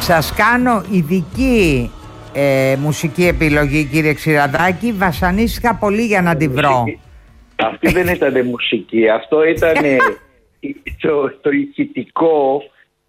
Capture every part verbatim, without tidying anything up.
Σας κάνω ειδική ε, μουσική επιλογή, κύριε Ξηραδάκη. Βασανίστηκα πολύ για να τη βρω. Αυτή δεν ήταν μουσική. Αυτό ήταν το, το ηχητικό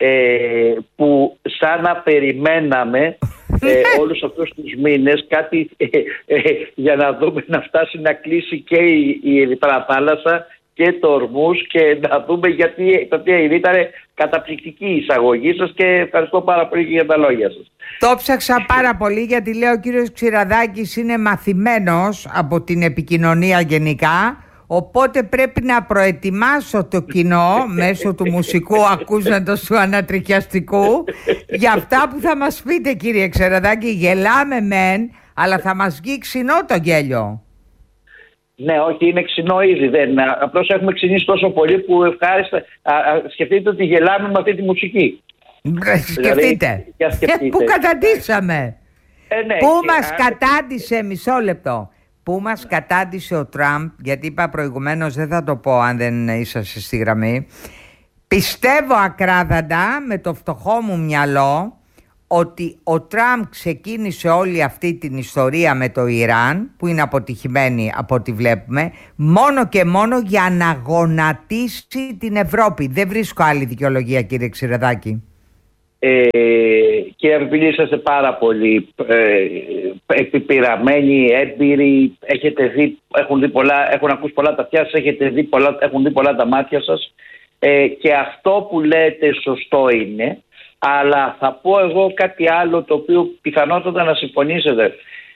ε, που σαν να περιμέναμε ε, όλους αυτούς τους μήνες κάτι ε, ε, για να δούμε να φτάσει να κλείσει και η, η Ερυθρά θάλασσα και το Ορμούς και να δούμε γιατί το τι ήταν καταπληκτική η εισαγωγή σας και ευχαριστώ πάρα πολύ για τα λόγια σας. Το ψάξα πάρα πολύ γιατί λέω ο κύριος Ξηραδάκης είναι μαθημένος από την επικοινωνία γενικά, οπότε πρέπει να προετοιμάσω το κοινό μέσω του μουσικού ακούσαντος του ανατριχιαστικού για αυτά που θα μας πείτε, κύριε Ξηραδάκη. Γελάμε μεν, αλλά θα μας βγει ξινό το γέλιο. Ναι, όχι, είναι ξινό ήδη. Δεν, απλώς έχουμε ξυνήσει τόσο πολύ που ευχάριστα. Α, α, σκεφτείτε ότι γελάμε με αυτή τη μουσική. Σκεφτείτε. Δηλαδή, πού καταντήσαμε. Ε, ναι, πού και, μας α... κατάντησε, μισό λεπτό. Πού μας κατάντησε ο Τραμπ, γιατί είπα προηγουμένως, δεν θα το πω αν δεν είσαστε στη γραμμή. Πιστεύω ακράδαντα με το φτωχό μου μυαλό ότι ο Τραμπ ξεκίνησε όλη αυτή την ιστορία με το Ιράν, που είναι αποτυχημένη από ό,τι βλέπουμε, μόνο και μόνο για να γονατίσει την Ευρώπη. Δεν βρίσκω άλλη δικαιολογία, κύριε Ξηραδάκη. Ε, κύριε Πεπιλή, είσαστε πάρα πολύ ε, επιπειραμένοι, έμπειροι, έχετε δει, έχουν, δει πολλά, έχουν ακούσει πολλά τα αυτιά σας, έχετε δει πολλά, έχουν δει πολλά τα μάτια σας ε, και αυτό που λέτε σωστό είναι. Αλλά θα πω εγώ κάτι άλλο το οποίο πιθανότατα να συμφωνήσετε.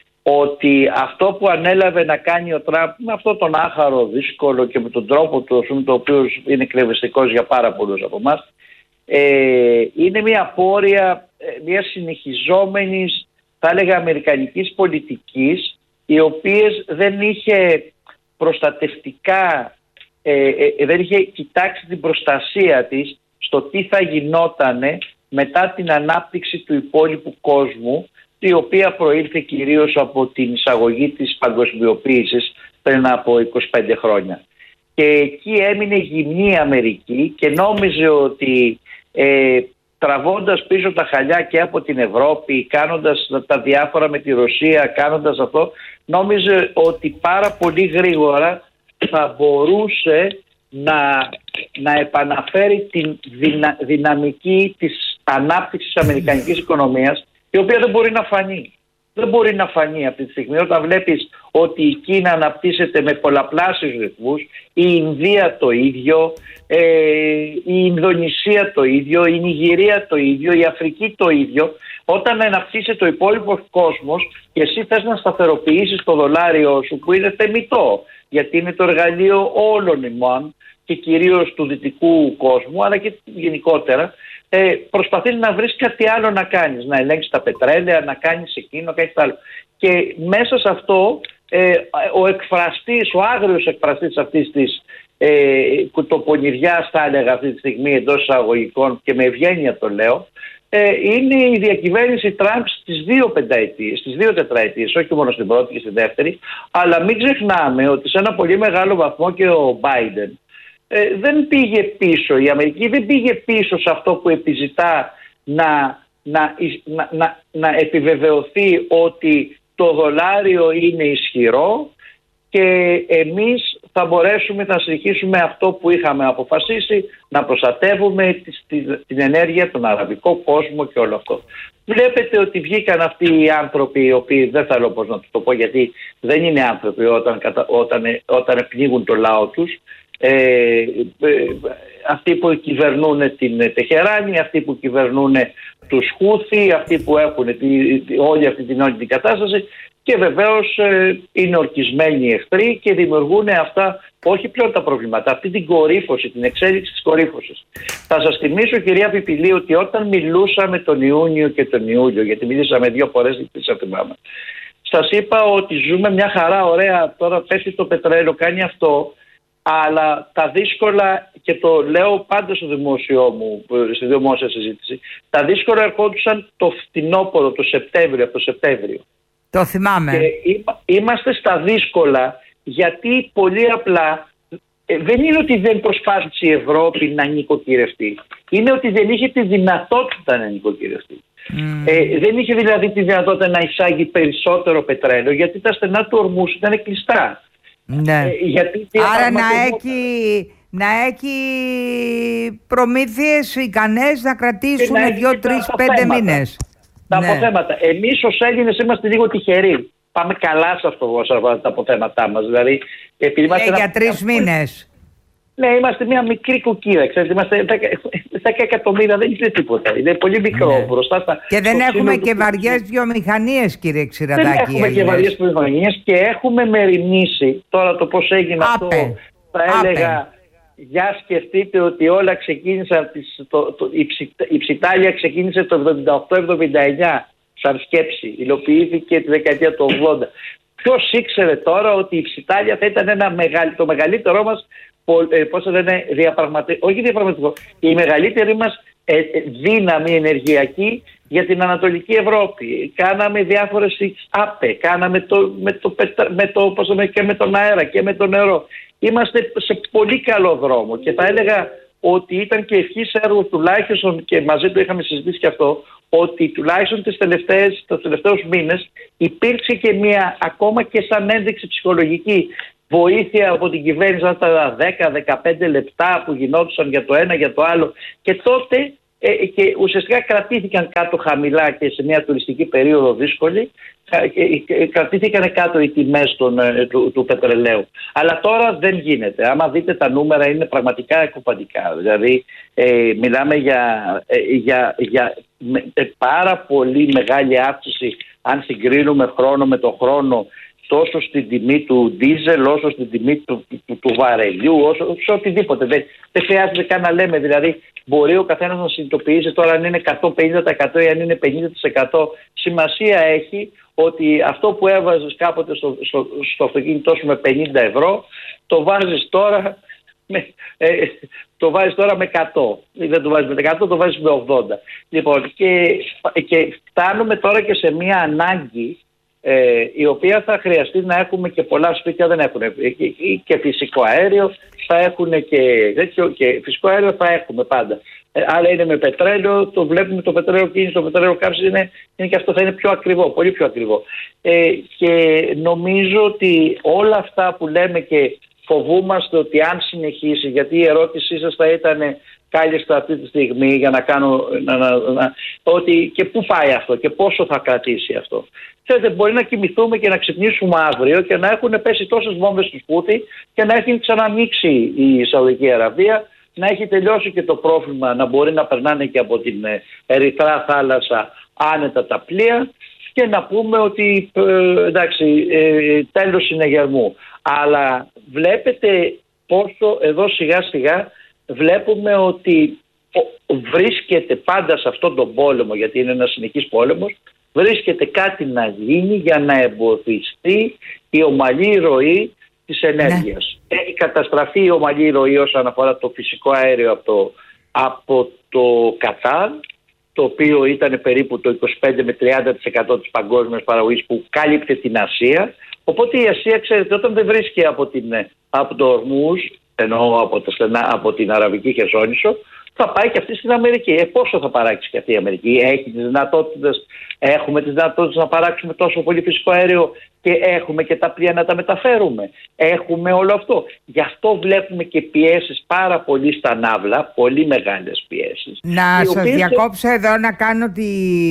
Ότι αυτό που ανέλαβε να κάνει ο Τραμπ με αυτόν τον άχαρο δύσκολο και με τον τρόπο του, το οποίο είναι εκνευριστικός για πάρα πολλούς από εμάς, ε, είναι μια πορεία μια συνεχιζόμενης, θα έλεγα, αμερικανικής πολιτικής, η οποία δεν είχε προστατευτικά, ε, ε, δεν είχε κοιτάξει την προστασία της στο τι θα γινότανε μετά την ανάπτυξη του υπόλοιπου κόσμου, η οποία προήλθε κυρίως από την εισαγωγή της παγκοσμιοποίησης πριν από είκοσι πέντε χρόνια. Και εκεί έμεινε γυμνή η Αμερική και νόμιζε ότι ε, τραβώντας πίσω τα χαλιά και από την Ευρώπη, κάνοντας τα διάφορα με τη Ρωσία, κάνοντας αυτό, νόμιζε ότι πάρα πολύ γρήγορα θα μπορούσε να, να επαναφέρει την δυνα, δυναμική της ανάπτυξης της αμερικανικής οικονομίας, η οποία δεν μπορεί να φανεί. Δεν μπορεί να φανεί αυτή τη στιγμή όταν βλέπεις ότι η Κίνα αναπτύσσεται με πολλαπλάσιους ρυθμούς, η Ινδία το ίδιο, ε, η Ινδονησία το ίδιο, η Νιγηρία το ίδιο, η Αφρική το ίδιο. Όταν αναπτύσσεται ο υπόλοιπος κόσμος και εσύ θες να σταθεροποιήσεις το δολάριο σου, που είναι θεμιτό, γιατί είναι το εργαλείο όλων ημών και κυρίως του δυτικού κόσμου, αλλά και γενικότερα, ε, προσπαθείς να βρεις κάτι άλλο να κάνεις, να ελέγξεις τα πετρέλαια, να κάνεις εκείνο, κάτι άλλο. Και μέσα σε αυτό ε, ο εκφραστής, ο άγριος εκφραστής αυτής της ε, κουτοπονηριάς, θα έλεγα αυτή τη στιγμή εντός εισαγωγικών, και με ευγένεια το λέω, ε, είναι η διακυβέρνηση Τραμπ στις δύο πενταετίες, στις δύο τετραετίες, όχι μόνο στην πρώτη και στη δεύτερη, αλλά μην ξεχνάμε ότι σε ένα πολύ μεγάλο βαθμό και ο Biden Ε, δεν πήγε πίσω, η Αμερική δεν πήγε πίσω σε αυτό που επιζητά να, να, να, να, να επιβεβαιωθεί ότι το δολάριο είναι ισχυρό και εμείς θα μπορέσουμε να συνεχίσουμε αυτό που είχαμε αποφασίσει, να προστατεύουμε την, την ενέργεια, τον αραβικό κόσμο και όλο αυτό. Βλέπετε ότι βγήκαν αυτοί οι άνθρωποι, οι οποίοι δεν θέλω πώς να το πω, γιατί δεν είναι άνθρωποι όταν, όταν, όταν πνίγουν το λαό τους. Ε, ε, αυτοί που κυβερνούν την Τεχεράνη, αυτοί που κυβερνούν τους Χούθι, αυτοί που έχουν τη, όλη αυτή την όλη την κατάσταση, και βεβαίως ε, είναι ορκισμένοι εχθροί και δημιουργούν αυτά, όχι πλέον τα προβλήματα, αυτή την κορύφωση, την εξέλιξη της κορύφωσης. Θα σας θυμίσω, κυρία Πιπηλή, ότι όταν μιλούσαμε τον Ιούνιο και τον Ιούλιο, γιατί μιλήσαμε δύο φορές, δεν σας θυμάμαι, σας είπα ότι ζούμε μια χαρά, ωραία, τώρα πέφτει το πετρέλαιο, κάνει αυτό, αλλά τα δύσκολα, και το λέω πάντα στο δημόσιο μου, στη δημόσια συζήτηση, τα δύσκολα ερχόντουσαν το φθινόπωρο, το Σεπτέμβριο, από το Σεπτέμβριο. Το θυμάμαι. Και είμαστε στα δύσκολα γιατί πολύ απλά ε, δεν είναι ότι δεν προσπάθησε η Ευρώπη να νοικοκυρευτεί. Είναι ότι δεν είχε τη δυνατότητα να νοικοκυρευτεί. Mm. Ε, δεν είχε δηλαδή τη δυνατότητα να εισάγει περισσότερο πετρέλαιο, γιατί τα στενά του Ορμούς ήταν κλειστά. Ναι. Ε, γιατί Άρα να έχει, να έχει προμήθειες ικανές να κρατήσουν δύο, τρεις, πέντε μήνες. Τα ναι. αποθέματα. Εμείς ως Έλληνες είμαστε λίγο τυχεροί. Πάμε καλά σε αυτό τα αποθέματά μας. Δηλαδή, επειδή ε, για τρεις μήνες. Ναι, είμαστε μια μικρή κουκίδα. Ξέρετε, είμαστε δέκα εκατομμύρια, δεν είναι τίποτα. Είναι πολύ μικρό ναι. μπροστά στα. Και δεν έχουμε και βαριές βιομηχανίες, κύριε Ξηραδάκη. Δεν έχουμε και βαριές βιομηχανίες και έχουμε μεριμνήσει. Τώρα το πώς έγινε Άπε. αυτό, θα Άπε. έλεγα. Για σκεφτείτε ότι όλα ξεκίνησαν, το, το, η, ψη, η Ψιτάλια ξεκίνησε το εβδομήντα οκτώ εβδομήντα εννιά σαν σκέψη, υλοποιήθηκε τη δεκαετία του ογδόντα. Ποιος ήξερε τώρα ότι η Ψιτάλια θα ήταν ένα μεγαλ, το μεγαλύτερό μας, πώς θα λένε, διαπραγματευτικό, όχι διαπραγματευτικό, η μεγαλύτερη μας ε, δύναμη ενεργειακή για την Ανατολική Ευρώπη. Κάναμε διάφορες άπε, κάναμε το, με, το, με, το, πώς λέμε, και με τον αέρα και με το νερό. Είμαστε σε πολύ καλό δρόμο και θα έλεγα ότι ήταν και ευχής έργο τουλάχιστον, και μαζί του είχαμε συζητήσει και αυτό, ότι τουλάχιστον τις τελευταίες, τους τελευταίους μήνες υπήρξε και μια ακόμα και σαν ένδειξη ψυχολογική βοήθεια από την κυβέρνηση, τα δέκα με δεκαπέντε λεπτά που γινόντουσαν για το ένα για το άλλο, και τότε ε, και ουσιαστικά κρατήθηκαν κάτω χαμηλά και σε μια τουριστική περίοδο δύσκολη, κρατήθηκαν κάτω οι τιμές των, του, του πετρελαίου. Αλλά τώρα δεν γίνεται. Άμα δείτε τα νούμερα είναι πραγματικά εκκοπαντικά. Δηλαδή ε, μιλάμε για, ε, για, για με, ε, πάρα πολύ μεγάλη αύξηση αν συγκρίνουμε χρόνο με το χρόνο, τόσο στην τιμή του ντίζελ, όσο στην τιμή του, του, του βαρελιού, όσο σε οτιδήποτε. Δεν, δεν χρειάζεται καν να λέμε. Δηλαδή, μπορεί ο καθένας να συνειδητοποιήσει τώρα αν είναι εκατόν πενήντα τοις εκατό ή αν είναι πενήντα τοις εκατό. Σημασία έχει ότι αυτό που έβαζες κάποτε στο, στο, στο αυτοκίνητό σου με πενήντα ευρώ, το βάζεις τώρα με, ε, το βάζεις τώρα με εκατό. Δεν το βάζεις με εκατό, το βάζεις με ογδόντα. Λοιπόν, και, και φτάνουμε τώρα και σε μια ανάγκη, Ε, η οποία θα χρειαστεί να έχουμε, και πολλά σπίτια δεν έχουν και, και φυσικό αέριο θα έχουν και, τέτοιο, και φυσικό αέριο θα έχουμε πάντα. Ε, άλλα είναι με πετρέλαιο, το βλέπουμε το πετρέλαιο κίνηση, το πετρέλαιο καύση είναι, είναι και αυτό θα είναι πιο ακριβό, πολύ πιο ακριβό. Ε, και νομίζω ότι όλα αυτά που λέμε και φοβούμαστε ότι αν συνεχίσει, γιατί η ερώτησή σας θα ήταν κάλλιστα αυτή τη στιγμή για να κάνω να, να, να, ότι και πού πάει αυτό και πόσο θα κρατήσει αυτό. Ξέρετε, μπορεί να κοιμηθούμε και να ξυπνήσουμε αύριο και να έχουν πέσει τόσες βόμβες του Σπούτη και να έχει ξανανοίξει η Σαουδική Αραβία, να έχει τελειώσει και το πρόβλημα, να μπορεί να περνάνε και από την Ερυθρά θάλασσα άνετα τα πλοία και να πούμε ότι ε, εντάξει, ε, τέλος συνεγερμού. Αλλά βλέπετε πόσο εδώ σιγά σιγά βλέπουμε ότι βρίσκεται πάντα σε αυτόν τον πόλεμο, γιατί είναι ένας συνεχής πόλεμος, βρίσκεται κάτι να γίνει για να εμποδιστεί η ομαλή ροή της ενέργειας. Ναι. Έχει καταστραφεί η ομαλή ροή όσον αφορά το φυσικό αέριο από το, από το Κατάρ, το οποίο ήταν περίπου το είκοσι πέντε με τριάντα τοις εκατό της παγκόσμιας παραγωγής που κάλυπτε την Ασία. Οπότε η Ασία, ξέρετε, όταν δεν βρίσκει από, την, από το Ορμούζ, ενώ από, τα στενά, από την Αραβική Χερσόνησο, θα πάει και αυτή στην Αμερική. Ε, πόσο θα παράξει και αυτή η Αμερική? Έχει τις δυνατότητες, έχουμε τις δυνατότητες να παράξουμε τόσο πολύ φυσικό αέριο και έχουμε και τα πλοία να τα μεταφέρουμε. Έχουμε όλο αυτό. Γι' αυτό βλέπουμε και πιέσεις πάρα πολύ στα ναύλα, πολύ μεγάλες πιέσεις. Να σας οποίες... διακόψω εδώ να κάνω, τη...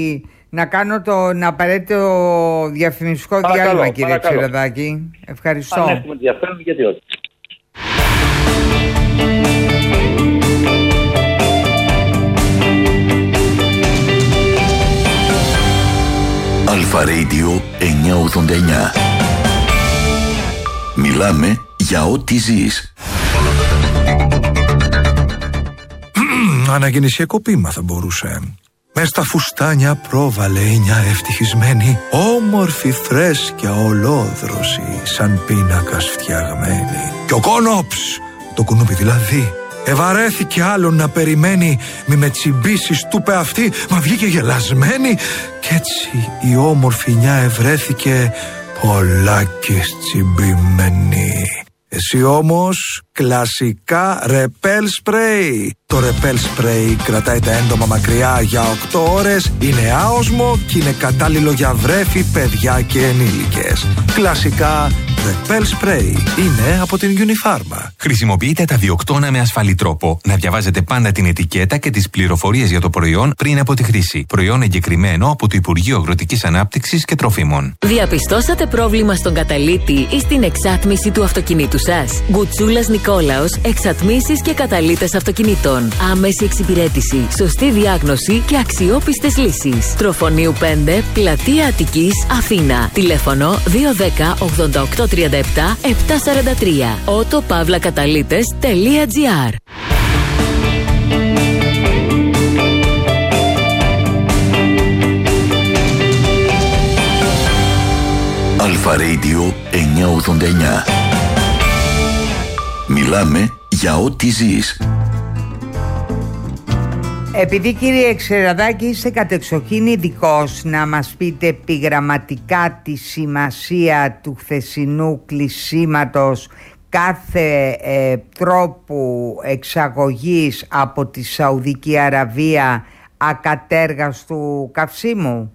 να κάνω τον απαραίτητο διαφημιστικό διάλειμμα, κύριε Ξηραδάκη. Ευχαριστώ. Αν έχουμε ενδιαφέρον, γιατί όχι. Αλφα Radio εννιακόσια ογδόντα εννιά. Μιλάμε για ό,τι ζεις. Αναγεννησιακό ποίημα θα μπορούσε. Μες στα φουστάνια πρόβαλε μια ευτυχισμένη, όμορφη φρέσκια ολόδρωση, σαν πίνακας φτιαγμένη. Και ο κόνοψ, το κουνούπι δηλαδή, ευαρέθηκε άλλον να περιμένει, μη με τσιμπήσεις του πε αυτή, μα βγήκε γελασμένη. Κι έτσι η όμορφη νιά ευρέθηκε πολλάκις τσιμπημένη. Εσύ όμως Κλασικά Repel Spray. Το Repel Spray κρατάει τα έντομα μακριά για οκτώ ώρες, είναι άοσμο και είναι κατάλληλο για βρέφη, παιδιά και ενήλικες. Κλασικά Repel Spray. Είναι από την Unifarma. Χρησιμοποιείτε τα διοκτώνα με ασφαλή τρόπο. Να διαβάζετε πάντα την ετικέτα και τις πληροφορίες για το προϊόν πριν από τη χρήση. Προϊόν εγκεκριμένο από το Υπουργείο Αγροτικής Ανάπτυξης και Τροφίμων. Διαπιστώσατε πρόβλημα στον καταλύτη ή στην εξάτμιση του αυτοκινήτου σας? Γκουτσούλας Νικόλαος, εξατμίσεις και καταλύτες αυτοκινήτων. Άμεση εξυπηρέτηση, σωστή διάγνωση και αξιόπιστες λύσεις. Τροφονίου πέντε, Πλατεία Αττικής, Αθήνα. Τηλέφωνο δύο ένα μηδέν ογδόντα οκτώ τριάντα επτά επτακόσια σαράντα τρία. ότο παύλα καταλύτες τελεία τζι άρ. Αλφα Radio εννιακόσια ογδόντα εννιά. Μιλάμε για ό,τι ζεις. Επειδή κύριε Ξεραδάκη είστε κατεξοχήν ειδικός, να μας πείτε επιγραμματικά τη σημασία του χθεσινού κλεισίματος κάθε ε, τρόπου εξαγωγής από τη Σαουδική Αραβία ακατέργαστου καυσίμου.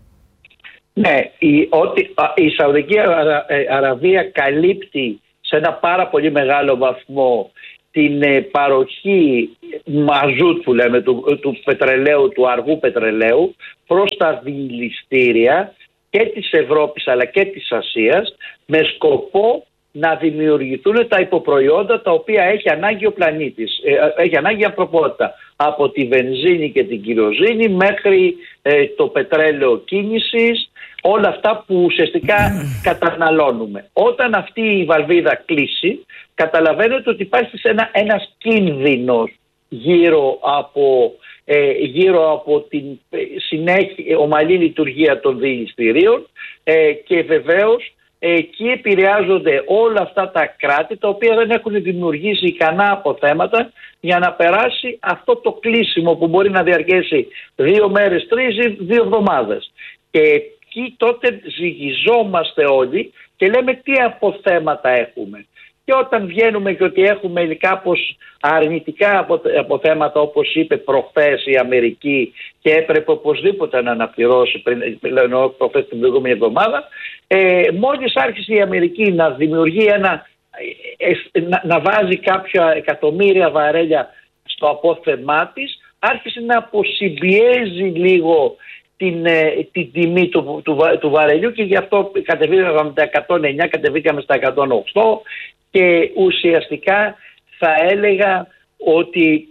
Ναι, η, ότι, η Σαουδική Αρα, Αραβία καλύπτει σε ένα πάρα πολύ μεγάλο βαθμό την ε, παροχή μαζούτ που λέμε του, του πετρελαίου, του αργού πετρελαίου προς τα δηληστήρια και της Ευρώπης αλλά και της Ασίας, με σκοπό να δημιουργηθούν τα υποπροϊόντα τα οποία έχει ανάγκη ο πλανήτης, ε, έχει ανάγκη η ανθρωπότητα, από τη βενζίνη και την κυροζίνη μέχρι ε, το πετρέλαιο κίνησης, όλα αυτά που ουσιαστικά καταναλώνουμε. Όταν αυτή η βαλβίδα κλείσει, καταλαβαίνετε ότι υπάρχει ένα, ένας κίνδυνος γύρω από, ε, γύρω από την συνέχεια, ομαλή λειτουργία των δηληστηρίων ε, και βεβαίως ε, εκεί επηρεάζονται όλα αυτά τα κράτη τα οποία δεν έχουν δημιουργήσει ικανά αποθέματα για να περάσει αυτό το κλείσιμο που μπορεί να διαρκέσει δύο μέρες, τρεις ή δύο εβδομάδες. Και εκεί τότε ζυγιζόμαστε όλοι και λέμε τι αποθέματα έχουμε. Και όταν βγαίνουμε και ότι έχουμε κάπως αρνητικά αποθέματα, όπως είπε προχθές η Αμερική και έπρεπε οπωσδήποτε να αναπληρώσει πριν, ενώ προχθές την προηγούμενη εβδομάδα, ε, μόλις άρχισε η Αμερική να δημιουργεί ένα, ε, να, να βάζει κάποια εκατομμύρια βαρέλια στο απόθεμά της, άρχισε να αποσυμπιέζει λίγο την, την τιμή του, του, του βαρελιού και γι' αυτό κατεβήκαμε τα εκατόν εννιά, κατεβήκαμε στα εκατόν οκτώ και ουσιαστικά θα έλεγα ότι,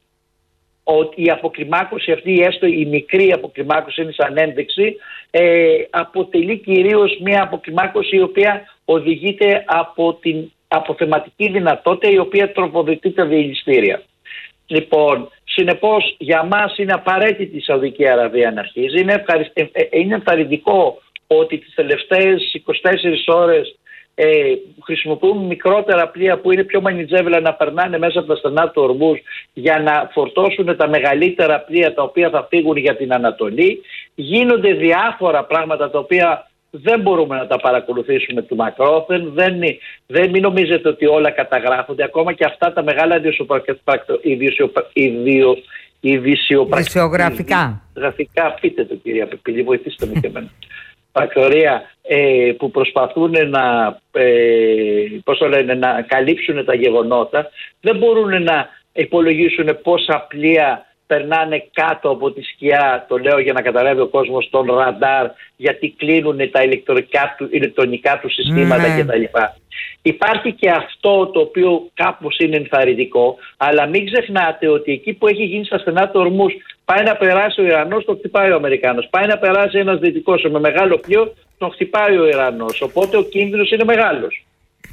ότι η αποκλιμάκωση αυτή, έστω η μικρή αποκλιμάκωση είναι σαν ένδειξη, ε, αποτελεί κυρίως μια αποκλιμάκωση η οποία οδηγείται από την αποθεματική δυνατότητα η οποία τροφοδοτεί τα δηληστήρια. Λοιπόν, συνεπώς για μας είναι απαραίτητη η Σαουδική Αραβία να αρχίζει. Είναι, ευχαρισ... είναι ενθαρρυντικό ότι τις τελευταίες είκοσι τέσσερις ώρες ε, χρησιμοποιούν μικρότερα πλοία που είναι πιο μανιτζέβελα να περνάνε μέσα από τα στενά του Ορμούζ για να φορτώσουν τα μεγαλύτερα πλοία τα οποία θα φύγουν για την Ανατολή. Γίνονται διάφορα πράγματα τα οποία δεν μπορούμε να τα παρακολουθήσουμε του μακρόθεν. Δεν, δεν μην νομίζετε ότι όλα καταγράφονται. Ακόμα και αυτά τα μεγάλα ειδησιογραφικά. Γραφικά, πείτε το κυρία Πεπιλή, βοηθήστε με και εμένα. Πρακτορία ε, που προσπαθούν να, ε, πώς το λένε, να καλύψουν τα γεγονότα, δεν μπορούν να υπολογίσουν πόσα πλοία περνάνε κάτω από τη σκιά, το λέω για να καταλάβει ο κόσμος, τον ραντάρ, γιατί κλείνουν τα ηλεκτρονικά του, ηλεκτρονικά του συστήματα mm. κτλ. Υπάρχει και αυτό το οποίο κάπως είναι ενθαρρυντικό, αλλά μην ξεχνάτε ότι εκεί που έχει γίνει στα στενά του Ορμούς, πάει να περάσει ο Ιρανός, τον χτυπάει ο Αμερικάνος. Πάει να περάσει ένας δυτικός με μεγάλο πλοίο, τον χτυπάει ο Ιρανός. Οπότε ο κίνδυνος είναι μεγάλος.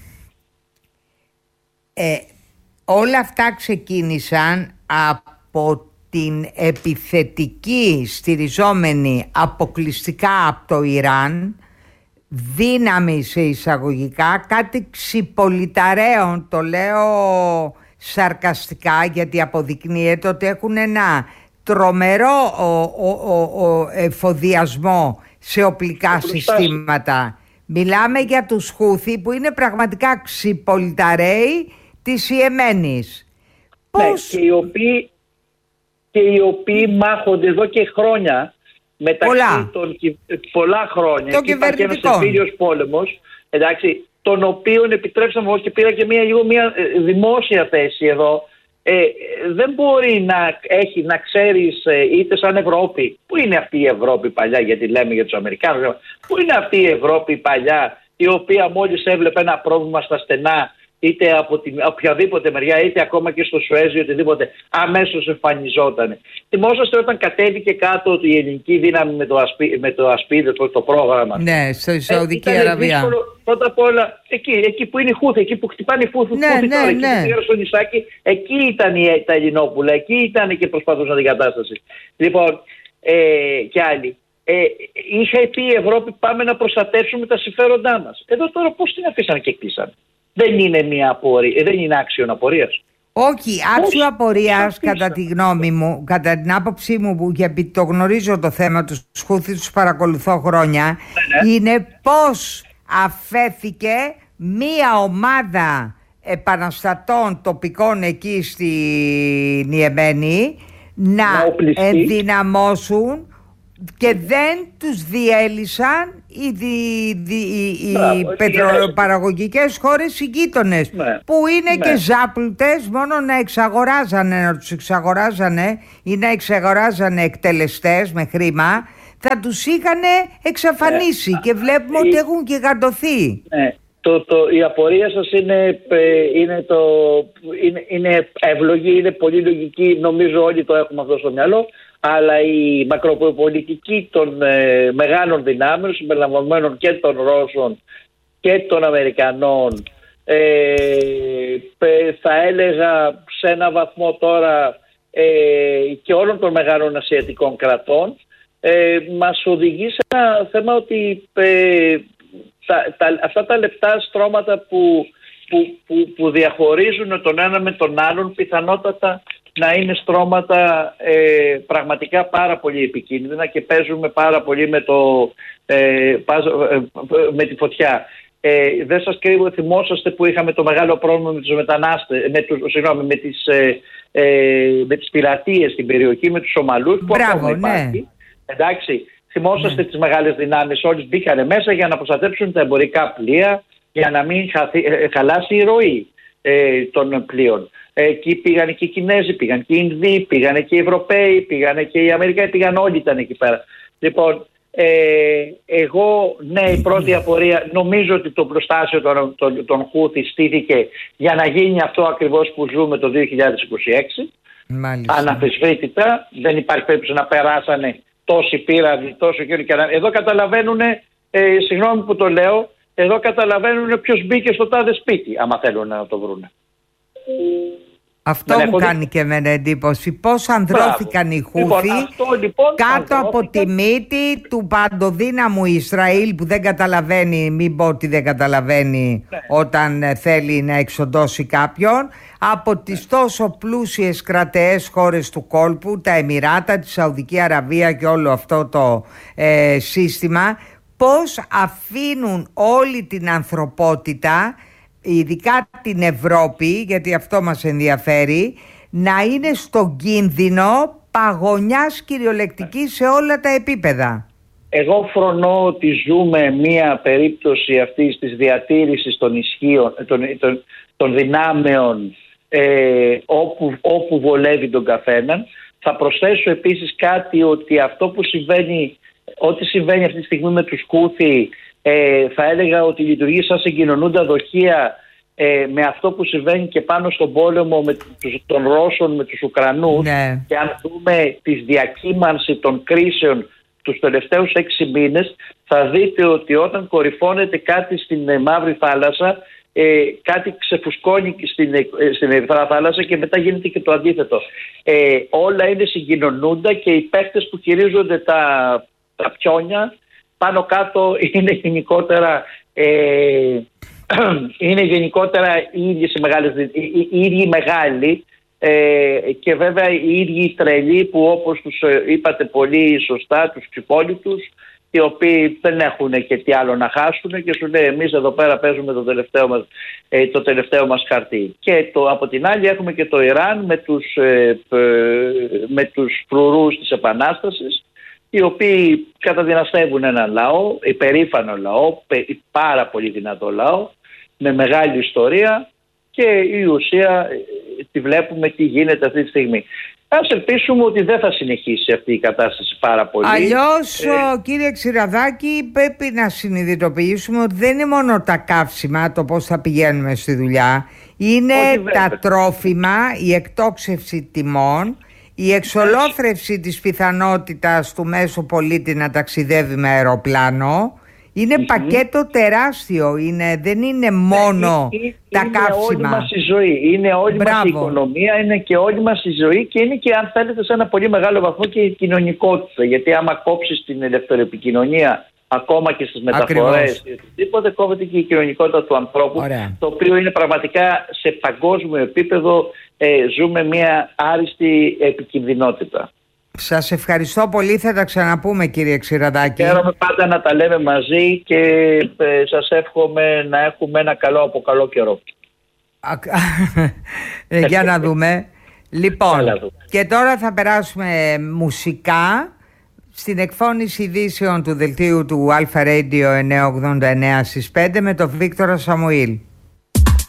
Ε, όλα αυτά ξεκίνησαν από την επιθετική στηριζόμενη αποκλειστικά από το Ιράν δύναμη σε εισαγωγικά, κάτι ξυπολιταρέων, το λέω σαρκαστικά γιατί αποδεικνύεται ότι έχουν ένα τρομερό ο, ο, ο, ο εφοδιασμό σε οπλικά συστήματα. Μιλάμε για τους Χούθι που είναι πραγματικά ξυπολιταρέοι, της Ιεμένης. Ναι, Πώς... και, οι οποίοι, και οι οποίοι μάχονται εδώ και χρόνια μεταξύ πολλά. των πολλά χρόνια. Το και υπάρχει ένας εμφύλιος πόλεμος, εντάξει, τον οποίον επιτρέψαμε εγώ και πήρα και μια, λίγο μια δημόσια θέση εδώ. Ε, δεν μπορεί να, έχει, να ξέρεις ε, είτε σαν Ευρώπη, πού είναι αυτή η Ευρώπη παλιά, γιατί λέμε για τους Αμερικάνους, πού είναι αυτή η Ευρώπη παλιά η οποία μόλις έβλεπε ένα πρόβλημα στα στενά, είτε από την οποιαδήποτε μεριά, είτε ακόμα και στο Σουέζι, οτιδήποτε, αμέσως εμφανιζόταν. Θυμόσαστε όταν κατέβηκε κάτω η ελληνική δύναμη με το, ασπί, με το ασπίδε, το, το πρόγραμμα. Ναι, στο Σαουδική ε, Αραβία. Δύσκολο, πρώτα απ' όλα, εκεί, εκεί που είναι οι Χούθοι, εκεί που χτυπάνε οι Χούθοι, ναι, Χούθοι ναι, τώρα, ναι. εκεί που στο νησάκι, εκεί ήταν η, τα Ελληνόπουλα, εκεί ήταν και προσπαθούσαν την κατάσταση. Λοιπόν, ε, και άλλοι. Ε, είχε πει η Ευρώπη, πάμε να προστατεύσουμε τα συμφέροντά μας. Εδώ τώρα πώς την αφήσαν και κλείσαν. Δεν είναι μια απορία, δεν είναι άξιο απορίας. Όχι, άξιο απορίας κατά τη γνώμη μου, κατά την άποψή μου, που γιατί το γνωρίζω το θέμα του Χούθη, τους παρακολουθώ χρόνια, ναι, ναι. είναι πώς αφέθηκε μία ομάδα επαναστατών τοπικών εκεί στην Ιεμένη να, να ενδυναμώσουν και δεν τους διέλυσαν οι, δι, δι, οι, οι πετροπαραγωγικές χώρες οι γείτονες, ναι, που είναι ναι. και ζάπλουτες, μόνο να εξαγοράζανε, να τους εξαγοράζανε ή να εξαγοράζανε εκτελεστές με χρήμα, θα τους είχαν εξαφανίσει, ναι. και βλέπουμε η... ότι έχουν γιγαντωθεί. Ναι. Το, το, η απορία σας είναι, είναι, το, είναι, είναι εύλογη, είναι πολύ λογική, νομίζω όλοι το έχουμε αυτό στο μυαλό, αλλά η μακροπολιτική των ε, μεγάλων δυνάμεων, συμπεριλαμβανομένων και των Ρώσων και των Αμερικανών, ε, θα έλεγα σε ένα βαθμό τώρα ε, και όλων των μεγάλων ασιατικών κρατών, ε, μας οδηγεί σε ένα θέμα ότι ε, τα, τα, αυτά τα λεπτά στρώματα που, που, που, που διαχωρίζουν τον ένα με τον άλλον πιθανότατα να είναι στρώματα ε, πραγματικά πάρα πολύ επικίνδυνα και παίζουμε πάρα πολύ με, το, ε, με τη φωτιά. Ε, δεν σας κρύβω, θυμόσαστε που είχαμε το μεγάλο πρόβλημα με τους μετανάστες, με, τους, συγγνώμη, με τις, ε, ε, με τις πειρατείες στην περιοχή, με τους Σομαλούς, που Μπράβο, ακόμα υπάρχει. Ναι. Εντάξει, θυμόσαστε ναι. τις μεγάλες δυνάμεις, όλες μπήκανε μέσα για να προστατέψουν τα εμπορικά πλοία, για να μην χαθει, χαλάσει η ροή ε, των πλοίων. Εκεί πήγαν και οι Κινέζοι, πήγαν και οι Ινδοί, πήγαν και οι Ευρωπαίοι, πήγαν και οι Αμερικανοί, πήγαν όλοι, ήταν εκεί πέρα. Λοιπόν, ε, εγώ, ναι, η πρώτη απορία, νομίζω ότι το προστάσιο των, των, των Χούθη στήθηκε για να γίνει αυτό ακριβώς που ζούμε το δύο χιλιάδες είκοσι έξι. Μάλιστα. Αναμφισβήτητα, δεν υπάρχει περίπτωση να περάσανε τόσοι πύραυλοι, τόσο κύριο και εδώ καταλαβαίνουν, ε, συγγνώμη που το λέω, εδώ καταλαβαίνουν ποιος μπήκε στο τάδε σπίτι, άμα θέλουν να το βρούνε. Αυτό δεν μου κάνει δει... και εμένα εντύπωση. Πώς ανδρώθηκαν οι Χούθη λοιπόν, λοιπόν, κάτω από τη μύτη του παντοδύναμου Ισραήλ, που δεν καταλαβαίνει, μην πω ότι δεν καταλαβαίνει, ναι. όταν θέλει να εξοντώσει κάποιον, από τις ναι. τόσο πλούσιες κρατεές χώρες του κόλπου, τα Εμιράτα, τη Σαουδική Αραβία και όλο αυτό το ε, σύστημα, πώς αφήνουν όλη την ανθρωπότητα, ειδικά την Ευρώπη, γιατί αυτό μας ενδιαφέρει, να είναι στο κίνδυνο παγωνιάς κυριολεκτικής σε όλα τα επίπεδα. Εγώ φρονώ ότι ζούμε μία περίπτωση αυτής της διατήρησης των ισχύων, των, των, των δυνάμεων ε, όπου, όπου βολεύει τον καθέναν. Θα προσθέσω επίσης κάτι, ότι αυτό που συμβαίνει, ό,τι συμβαίνει αυτή τη στιγμή με τους Χούθη, Ε, θα έλεγα ότι λειτουργεί σαν συγκοινωνούντα δοχεία ε, με αυτό που συμβαίνει και πάνω στον πόλεμο με τους, των Ρώσων με τους Ουκρανούς, ναι. Και αν δούμε τη διακύμανση των κρίσεων τους τελευταίους έξι μήνες, θα δείτε ότι όταν κορυφώνεται κάτι στην ε, Μαύρη Θάλασσα, ε, κάτι ξεφουσκώνει στην, ε, στην Ερυθρά Θάλασσα και μετά γίνεται και το αντίθετο. Ε, όλα είναι συγκοινωνούντα και οι παίκτες που χειρίζονται τα, τα πιόνια πάνω κάτω είναι γενικότερα, ε, είναι γενικότερα οι ίδιες οι μεγάλες, οι, οι ίδιοι μεγάλοι ε, και βέβαια οι ίδιοι οι τρελοί που, όπως τους είπατε πολύ σωστά, τους ξυπόλοιτους, οι οποίοι δεν έχουν και τι άλλο να χάσουν και σου λέει εμείς εδώ πέρα παίζουμε το τελευταίο μας, ε, το τελευταίο μας χαρτί. Και το, από την άλλη έχουμε και το Ιράν με τους, ε, με τους φρουρούς της Επανάστασης, οι οποίοι καταδυναστεύουν έναν λαό, υπερήφανο λαό, πάρα πολύ δυνατό λαό, με μεγάλη ιστορία, και η ουσία τη βλέπουμε τι γίνεται αυτή τη στιγμή. Ας ελπίσουμε ότι δεν θα συνεχίσει αυτή η κατάσταση πάρα πολύ. Αλλιώς, ε... κύριε Ξηραδάκη, πρέπει να συνειδητοποιήσουμε ότι δεν είναι μόνο τα καύσιμα, το πώς θα πηγαίνουμε στη δουλειά. Είναι τα τρόφιμα, η εκτόξευση τιμών, η εξολόθρευση της πιθανότητας του μέσου πολίτη να ταξιδεύει με αεροπλάνο. Είναι mm-hmm. πακέτο τεράστιο, είναι, δεν είναι μόνο είναι, τα είναι καύσιμα. Είναι όλη μας η ζωή, είναι όλη Μπράβο. μας η οικονομία, είναι και όλη μας η ζωή, και είναι και, αν θέλετε, σε ένα πολύ μεγάλο βαθμό και η κοινωνικότητα. Γιατί άμα κόψεις την ελευθεροεπικοινωνία, ακόμα και στις μεταφορές ή οτιδήποτε, κόβεται και η κοινωνικότητα του ανθρώπου. Ωραία. Το οποίο είναι πραγματικά σε παγκόσμιο επίπεδο, ε, ζούμε μια άριστη επικινδυνότητα. Σας ευχαριστώ πολύ, θα τα ξαναπούμε, κύριε Ξηραδάκη. Χαίρομαι πάντα να τα λέμε μαζί και ε, σας εύχομαι να έχουμε ένα καλό από καλό καιρό. ε, για να δούμε. Λοιπόν, και τώρα θα περάσουμε μουσικά στην εκφώνηση ειδήσεων του δελτίου του Αλφα Radio εννιακόσια ογδόντα εννέα στις πέντε με τον Βίκτορα Σαμουήλ.